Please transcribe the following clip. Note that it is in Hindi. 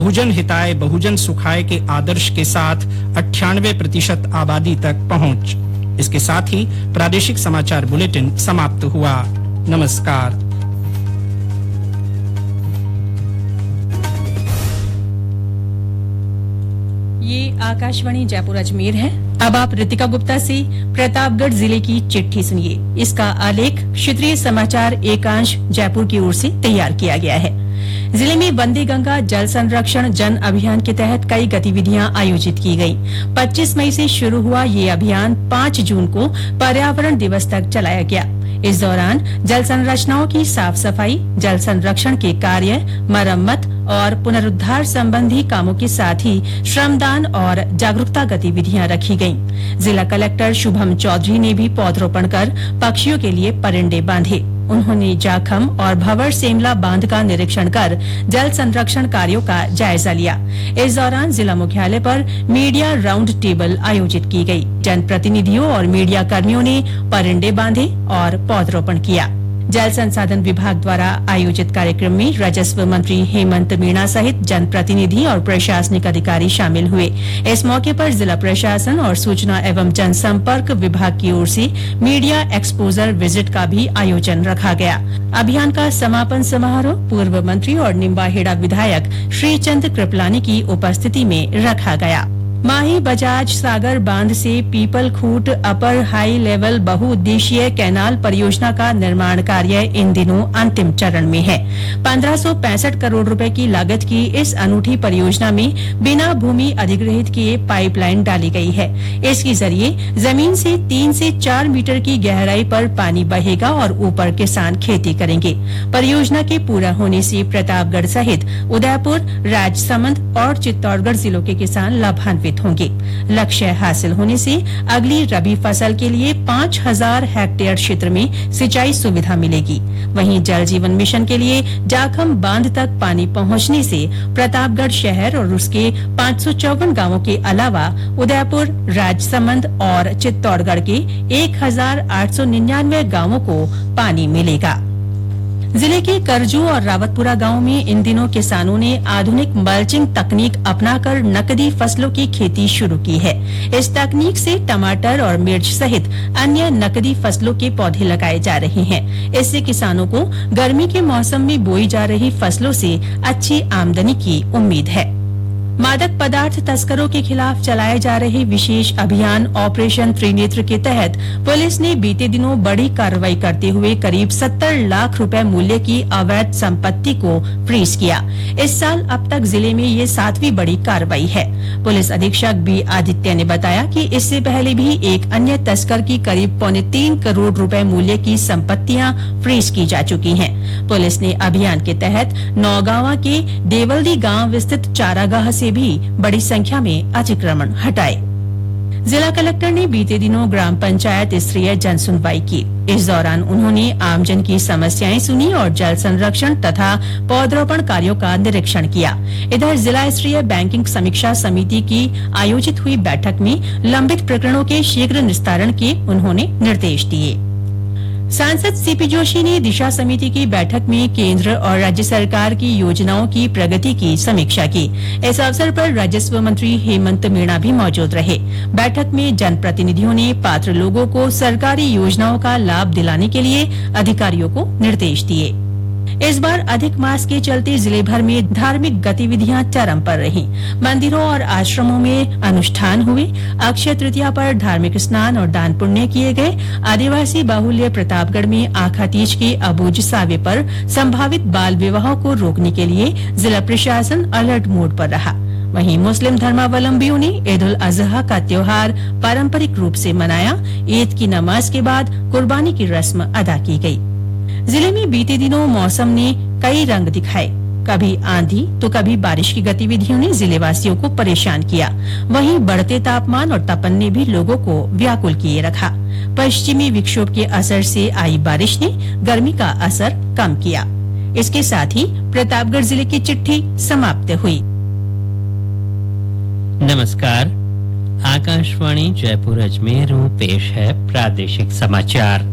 बहुजन हिताय बहुजन सुखाय के आदर्श के साथ 98% आबादी तक पहुंच। इसके साथ ही प्रादेशिक समाचार बुलेटिन समाप्त हुआ। नमस्कार। ये आकाशवाणी जयपुर अजमेर है। अब आप रितिका गुप्ता से प्रतापगढ़ जिले की चिट्ठी सुनिए। इसका आलेख क्षेत्रीय समाचार एकांश जयपुर की ओर से तैयार किया गया है। जिले में वंदे गंगा जल संरक्षण जन अभियान के तहत कई गतिविधियां आयोजित की गई। 25 मई से शुरू हुआ ये अभियान 5 जून को पर्यावरण दिवस तक चलाया गया। इस दौरान जल संरचनाओं की साफ सफाई, जल संरक्षण के कार्य, मरम्मत और पुनरुद्धार संबंधी कामों के साथ ही श्रमदान और जागरूकता गतिविधियां रखी गईं। जिला कलेक्टर शुभम चौधरी ने भी पौधरोपण कर पक्षियों के लिए परिंदे बांधे। उन्होंने जाखम और भंवर सेमला बांध का निरीक्षण कर जल संरक्षण कार्यों का जायजा लिया। इस दौरान जिला मुख्यालय पर मीडिया राउंड टेबल आयोजित की गई। जनप्रतिनिधियों और मीडिया कर्मियों ने परिंदे बांधे और पौधरोपण किया। जल संसाधन विभाग द्वारा आयोजित कार्यक्रम में राजस्व मंत्री हेमंत मीणा सहित जनप्रतिनिधि और प्रशासनिक अधिकारी शामिल हुए। इस मौके पर जिला प्रशासन और सूचना एवं जनसंपर्क विभाग की ओर से मीडिया एक्सपोजर विजिट का भी आयोजन रखा गया। अभियान का समापन समारोह पूर्व मंत्री और निम्बाहेड़ा विधायक श्रीचंद कृपलानी की उपस्थिति में रखा गया। माही बजाज सागर बांध से पीपल खूट अपर हाई लेवल बहुउद्देशीय कैनाल परियोजना का निर्माण कार्य इन दिनों अंतिम चरण में है। 1565 करोड़ रुपए की लागत की इस अनूठी परियोजना में बिना भूमि अधिग्रहित किए पाइपलाइन डाली गई है। इसके जरिए जमीन से 3 से 4 मीटर की गहराई पर पानी बहेगा और ऊपर किसान खेती करेंगे। परियोजना के पूरा होने से प्रतापगढ़ सहित उदयपुर, राजसमंद और चित्तौड़गढ़ जिलों के किसान लाभान्वित होंगे। लक्ष्य हासिल होने से अगली रबी फसल के लिए 5000 हेक्टेयर क्षेत्र में सिंचाई सुविधा मिलेगी। वहीं जल जीवन मिशन के लिए जाखम बांध तक पानी पहुंचने से प्रतापगढ़ शहर और उसके 554 गांवों के अलावा उदयपुर, राजसमंद और चित्तौड़गढ़ के 1899 गांवों को पानी मिलेगा। जिले के करजू और रावतपुरा गांव में इन दिनों किसानों ने आधुनिक मल्चिंग तकनीक अपनाकर नकदी फसलों की खेती शुरू की है। इस तकनीक से टमाटर और मिर्च सहित अन्य नकदी फसलों के पौधे लगाए जा रहे हैं। इससे किसानों को गर्मी के मौसम में बोई जा रही फसलों से अच्छी आमदनी की उम्मीद है। मादक पदार्थ तस्करों के खिलाफ चलाए जा रहे विशेष अभियान ऑपरेशन त्रिनेत्र के तहत पुलिस ने बीते दिनों बड़ी कार्रवाई करते हुए करीब 70 लाख रुपए मूल्य की अवैध संपत्ति को फ्रीज किया। इस साल अब तक जिले में ये 7वीं बड़ी कार्रवाई है। पुलिस अधीक्षक बी आदित्य ने बताया कि इससे पहले भी एक अन्य तस्कर की करीब 3.25 करोड़ रुपए मूल्य की संपत्तियां फ्रीज की जा चुकी हैं। पुलिस ने अभियान के तहत नौगांवा के देवल्दी गांव स्थित चारागाह से भी बड़ी संख्या में अतिक्रमण हटाए। जिला कलेक्टर ने बीते दिनों ग्राम पंचायत स्तरीय जन सुनवाई की। इस दौरान उन्होंने आमजन की समस्याएं सुनी और जल संरक्षण तथा पौधरोपण कार्यों का निरीक्षण किया। इधर जिला स्तरीय बैंकिंग समीक्षा समिति की आयोजित हुई बैठक में लंबित प्रकरणों के शीघ्र निस्तारण के उन्होंने निर्देश दिए। सांसद सीपी जोशी ने दिशा समिति की बैठक में केंद्र और राज्य सरकार की योजनाओं की प्रगति की समीक्षा की। इस अवसर पर राजस्व मंत्री हेमंत मीणा भी मौजूद रहे। बैठक में जनप्रतिनिधियों ने पात्र लोगों को सरकारी योजनाओं का लाभ दिलाने के लिए अधिकारियों को निर्देश दिए। इस बार अधिक मास के चलते जिले भर में धार्मिक गतिविधियां चरम पर रहीं। मंदिरों और आश्रमों में अनुष्ठान हुए। अक्षय तृतीया पर धार्मिक स्नान और दान पुण्य किए गए। आदिवासी बाहुल्य प्रतापगढ़ में आखा तीज के अबूझ सावे पर संभावित बाल विवाहों को रोकने के लिए जिला प्रशासन अलर्ट मोड पर रहा। वहीं मुस्लिम धर्मावलंबियों ने ईद उल अजहा का त्योहार पारंपरिक रूप से मनाया। ईद की नमाज के बाद कुर्बानी की रस्म अदा की गई। जिले में बीते दिनों मौसम ने कई रंग दिखाए। कभी आंधी तो कभी बारिश की गतिविधियों ने जिलेवासियों को परेशान किया। वहीं बढ़ते तापमान और तपन ने भी लोगों को व्याकुल किए रखा। पश्चिमी विक्षोभ के असर से आई बारिश ने गर्मी का असर कम किया। इसके साथ ही प्रतापगढ़ जिले की चिट्ठी समाप्त हुई। नमस्कार, आकाशवाणी जयपुर अजमेर पेश है प्रादेशिक समाचार।